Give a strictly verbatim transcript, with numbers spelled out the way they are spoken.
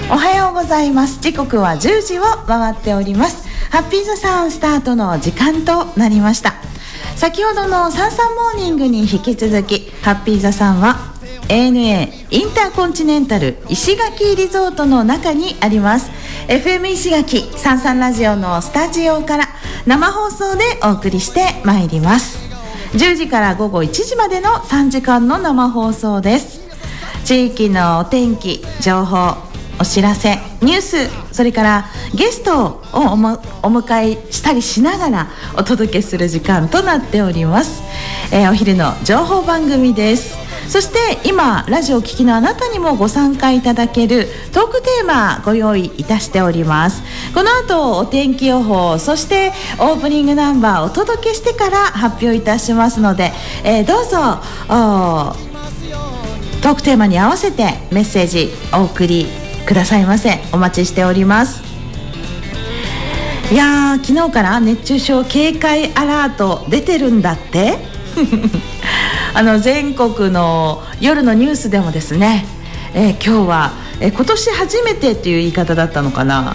おはようございます。時刻はじゅうじを回っております。ハッピーザさんスタートの時間となりました。先ほどのサンサンモーニングに引き続き、ハッピーザさんは エーエヌエー インターコンチネンタル石垣リゾートの中にあります エフエム 石垣サンサンラジオのスタジオから生放送でお送りしてまいります。じゅうじからごごいちじまでのさんじかんの生放送です。地域のお天気、情報、お知らせ、ニュース、それからゲストをおもお迎えしたりしながらお届けする時間となっております。えー、お昼の情報番組です。そして今ラジオを聴きのあなたにもご参加いただけるトークテーマご用意いたしております。この後お天気予報、そしてオープニングナンバーをお届けしてから発表いたしますので、えー、どうぞトークテーマに合わせてメッセージお送りくださいませ。お待ちしております。いやー、昨日から熱中症警戒アラート出てるんだってあの全国の夜のニュースでもですね、えー、今日は、えー、今年初めてっていう言い方だったのかな、